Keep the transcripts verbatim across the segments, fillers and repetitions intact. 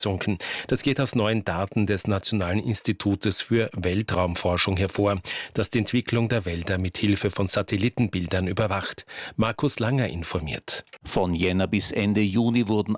gesunken. Das geht aus neuen Daten des Nationalen Institutes für Weltraumforschung hervor, das die Entwicklung der Wälder mit Hilfe von Satellitenbildern überwacht. Markus Langer informiert. Von Jänner bis Ende Juni wurden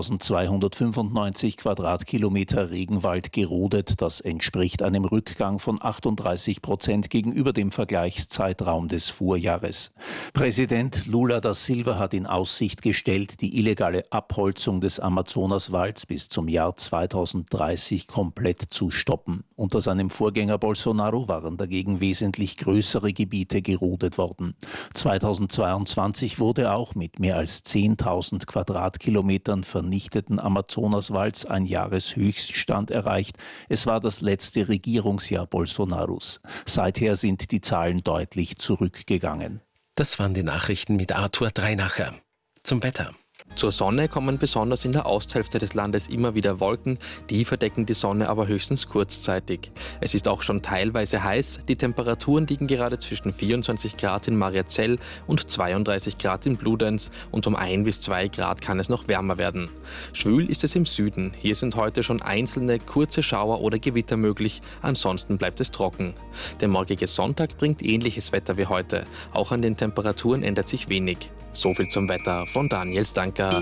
eintausendzweihundertfünfundneunzig Quadratkilometer Regenwald gerodet. Das entspricht einem Rückgang von achtunddreißig Prozent gegenüber dem Vergleichszeitraum des Vorjahres. Präsident Lula da Silva hat in Aussicht gestellt, die illegale Abholzung des Amazonaswalds bis zum Jahr zweitausenddreißig komplett zu stoppen. Unter seinem Vorgänger Bolsonaro waren dagegen wesentlich größere Gebiete gerodet worden. zweitausendzweiundzwanzig wurde auch mit mehr als zehntausend Quadratkilometern vernichteten Amazonaswalds ein Jahreshöchststand erreicht. Es war das letzte Regierungsjahr Bolsonaros. Seither sind die Zahlen deutlich zurückgegangen. Das waren die Nachrichten mit Arthur Dreinacher. Zum Wetter. Zur Sonne kommen besonders in der Osthälfte des Landes immer wieder Wolken, die verdecken die Sonne aber höchstens kurzzeitig. Es ist auch schon teilweise heiß, die Temperaturen liegen gerade zwischen vierundzwanzig Grad in Mariazell und zweiunddreißig Grad in Bludenz und um ein bis zwei Grad kann es noch wärmer werden. Schwül ist es im Süden, hier sind heute schon einzelne kurze Schauer oder Gewitter möglich, ansonsten bleibt es trocken. Der morgige Sonntag bringt ähnliches Wetter wie heute, auch an den Temperaturen ändert sich wenig. So viel zum Wetter von Daniel Stanker.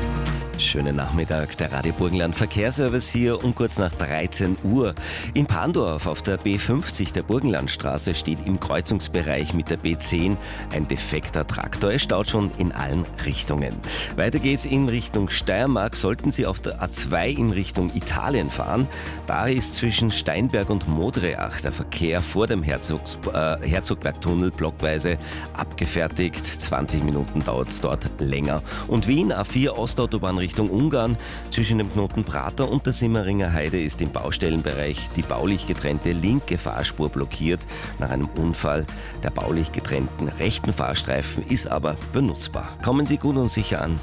Schönen Nachmittag, der Radio Burgenland Verkehrsservice hier um kurz nach dreizehn Uhr. In Pandorf auf der B fünfzig der Burgenlandstraße steht im Kreuzungsbereich mit der B zehn ein defekter Traktor. Es staut schon in allen Richtungen. Weiter geht's in Richtung Steiermark. Sollten Sie auf der A zwei in Richtung Italien fahren, da ist zwischen Steinberg und Modreach der Verkehr vor dem Herzogs, äh, Herzogbergtunnel blockweise abgefertigt. zwanzig Minuten dauert es dort länger. Und Wien A vier Ostautobahn Richtung Ungarn. Zwischen dem Knoten Prater und der Simmeringer Heide ist im Baustellenbereich die baulich getrennte linke Fahrspur blockiert nach einem Unfall. Der baulich getrennten rechten Fahrstreifen ist aber benutzbar. Kommen Sie gut und sicher an.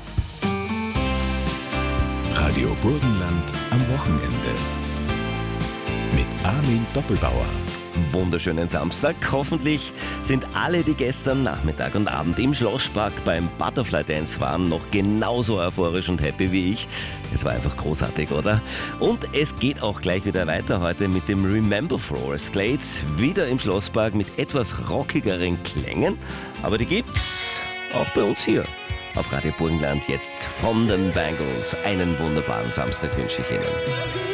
Radio Burgenland am Wochenende mit Armin Doppelbauer. Wunderschönen Samstag. Hoffentlich sind alle, die gestern Nachmittag und Abend im Schlosspark beim Butterfly Dance waren, noch genauso euphorisch und happy wie ich. Es war einfach großartig, oder? Und es geht auch gleich wieder weiter heute mit dem Remember Flores Glades. Wieder im Schlosspark mit etwas rockigeren Klängen. Aber die gibt's auch bei uns hier auf Radio Burgenland jetzt von den Bangles. Einen wunderbaren Samstag wünsche ich Ihnen.